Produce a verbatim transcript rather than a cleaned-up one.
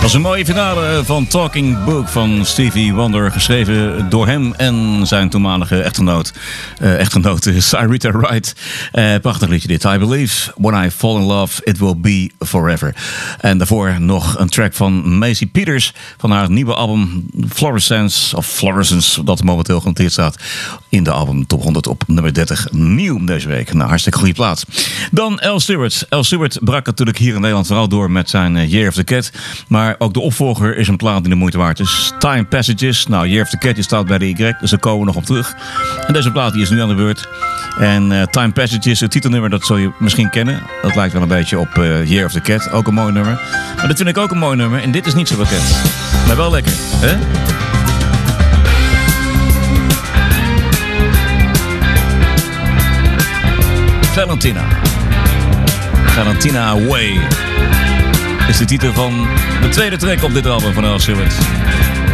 was een mooie finale van Talking Book van Stevie Wonder, geschreven door hem en zijn toenmalige echtgenoot, uh, echtgenote Cyrita Wright. Uh, prachtig liedje dit. I believe when I fall in love, it will be forever. En daarvoor nog een track van Macy Peters van haar nieuwe album Fluorescence, of Fluorescence, dat momenteel genoteerd staat in de album Top honderd op nummer dertig. Nieuw deze week. Nou, hartstikke goede plaats. Dan Al Stewart. Al Stewart brak natuurlijk hier in Nederland vooral door met zijn Year of the Cat. Maar ook de opvolger is een plaat die de moeite waard is. Time Passages. Nou, Year of the Cat die staat bij de Y, dus daar komen we nog op terug. En deze plaat die is nu aan de beurt. En uh, Time Passages, het titelnummer, dat zul je misschien kennen. Dat lijkt wel een beetje op uh, Year of the Cat. Ook een mooi nummer. Maar dat vind ik ook een mooi nummer. En dit is niet zo bekend. Maar wel lekker, hè? Valentina. Valentina Way is de titel van de tweede track op dit album van Al Stewart.